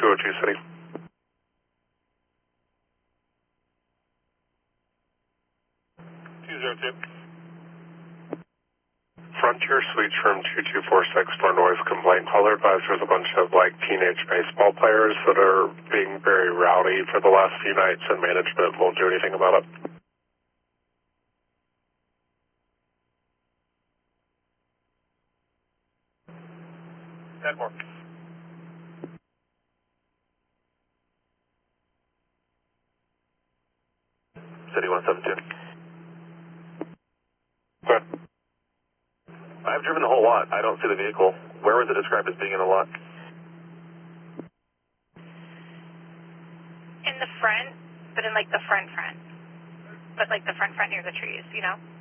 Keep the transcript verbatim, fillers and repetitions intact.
two oh two City. two zero two. Frontier Suites from two two four six for noise complaint. Caller advised there's a bunch of like teenage baseball players that are being very rowdy for the last few nights and management won't do anything about it. ten four. City one seven two. Good. I've driven the whole lot. I don't see the vehicle. Where was it described as being in the lot? In the front, but in like the front front. But like the front front near the trees, you know?